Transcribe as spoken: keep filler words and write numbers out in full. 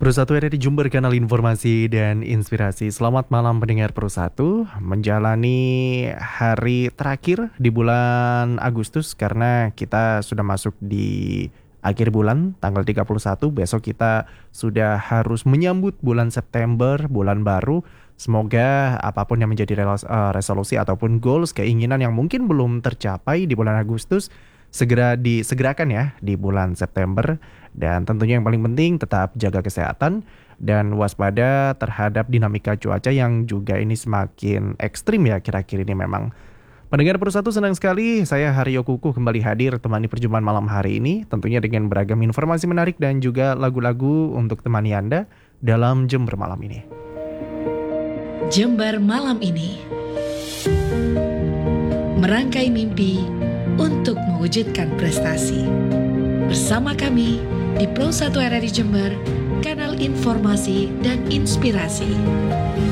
Persatu R R I Jember, kanal informasi dan inspirasi. Selamat malam pendengar Persatu, menjalani hari terakhir di bulan Agustus karena kita sudah masuk di akhir bulan, tanggal tiga puluh satu. Besok kita sudah harus menyambut bulan September, bulan baru. Semoga apapun yang menjadi relos- eh, resolusi ataupun goals, keinginan yang mungkin belum tercapai di bulan Agustus, segera disegerakan ya di bulan September. Dan tentunya yang paling penting tetap jaga kesehatan dan waspada terhadap dinamika cuaca yang juga ini semakin ekstrim ya kira-kira ini memang. Pendengar Persatu, senang sekali saya Haryo Kukuh kembali hadir temani perjumpaan malam hari ini, tentunya dengan beragam informasi menarik dan juga lagu-lagu untuk temani Anda dalam Jember malam ini. Jember malam ini merangkai mimpi untuk mewujudkan prestasi. Bersama kami di Pro satu R R I Jember, kanal informasi dan inspirasi.